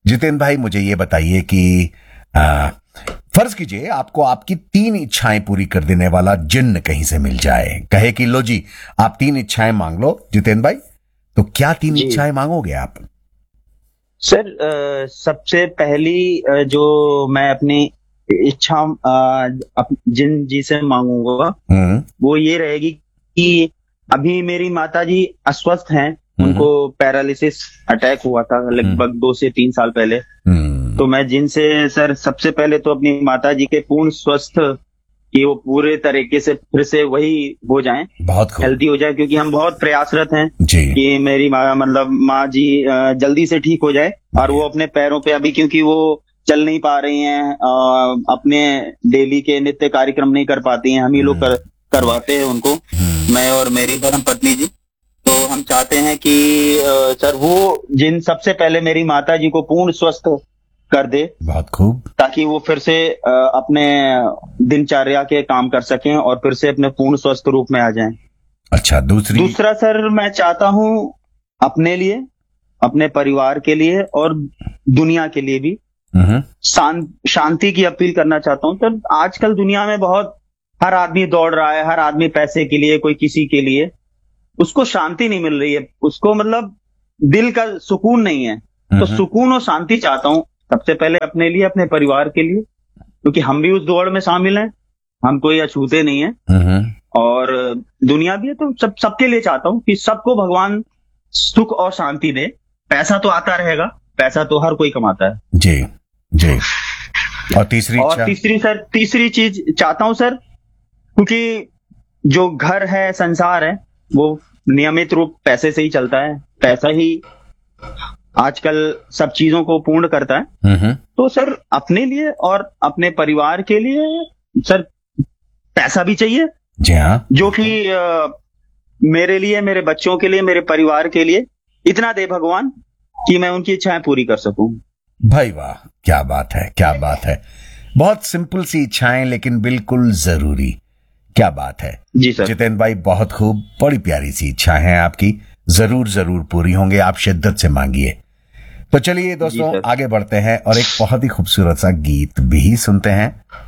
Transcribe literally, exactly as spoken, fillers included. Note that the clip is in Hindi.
जितेंद्र भाई, मुझे ये बताइए कि आ, फर्ज कीजिए आपको आपकी तीन इच्छाएं पूरी कर देने वाला जिन्न कहीं से मिल जाए, कहे कि लो जी आप तीन इच्छाएं मांग लो जितेंद्र भाई, तो क्या तीन जी इच्छाएं मांगोगे आप? सर, अ, सबसे पहली अ, जो मैं अपनी इच्छा अ, अप- जिन जी से मांगूंगा हम्म वो ये रहेगी कि अभी मेरी माता जी अस्वस्थ हैं। हम्म उनको पैरालिसिस अटैक हुआ था हम्म लगभग दो से तीन साल पहले। हम्म, तो मैं जिनसे सर सबसे पहले तो अपनी माता जी के पूर्ण स्वस्थ, कि वो पूरे तरीके से फिर से वही हो जाएं, बहुत खूब। हेल्दी हो जाए, क्योंकि हम बहुत प्रयासरत हैं जी कि मेरी माँ मतलब माँ जी अ, जल्दी से ठीक हो जाए और वो अपने पैरों पे, अभी क्योंकि वो चल नहीं पा रही हैं, अ, अपने डेली के नित्य कार्यक्रम नहीं कर पाती हैं, हम ही लोग कर, करवाते हैं उनको, हम्म, मैं और मेरी धर्म पत्नी जी। तो हम चाहते हैं कि अ, सर वो जिन सबसे पहले मेरी माता जी को पूर्ण स्वस्थ कर दे, बहुत खूब। ताकि वो फिर से अ, अपने दिनचर्या के काम कर सकें और फिर से अपने पूर्ण स्वस्थ रूप में आ जाएं। अच्छा, दूसरी? दूसरा सर, मैं चाहता हूं अपने लिए, अपने परिवार के लिए और दुनिया के लिए भी हम्म शां, शांति की अपील करना चाहता हूं। तो आजकल दुनिया में बहुत, हर आदमी दौड़ रहा है, हर आदमी पैसे के लिए, कोई किसी के लिए, उसको शांति नहीं मिल रही है, उसको मतलब दिल का सुकून नहीं है। तो हम्म सुकून और शांति चाहता हूं सबसे पहले अपने लिए, अपने परिवार के लिए, क्योंकि हम भी उस दौड़ में शामिल हैं, हम कोई अछूते नहीं है। हम्म, और दुनिया भी है, तो सब सबके लिए चाहता हूं कि सबको भगवान सुख और शांति दे। पैसा तो आता रहेगा, पैसा तो हर कोई कमाता है। जी जी। और तीसरी और इच्छा? तीसरी सर, तीसरी चीज चाहता हूं सर, क्योंकि जो घर है, संसार है, वो नियमित रूप पैसे से ही चलता है, पैसा ही आजकल सब चीजों को पूर्ण करता है। हम्म तो सर अपने लिए और अपने परिवार के लिए सर पैसा भी चाहिए, जी हाँ। जो कि अ, मेरे लिए, मेरे बच्चों के लिए, मेरे परिवार के लिए इतना दे भगवान कि मैं उनकी इच्छाएं पूरी कर सकूं। भाई वाह, क्या बात है, क्या बात है। बहुत सिंपल सी इच्छाएं लेकिन बिल्कुल जरूरी। क्या बात है जी सर। जितेंद्र भाई, बहुत खूब, बड़ी प्यारी सी इच्छा है आपकी, जरूर जरूर पूरी होंगे, आप शिद्दत से मांगिए। तो चलिए दोस्तों, जी सर। आगे बढ़ते हैं और एक बहुत ही खूबसूरत सा गीत भी सुनते हैं।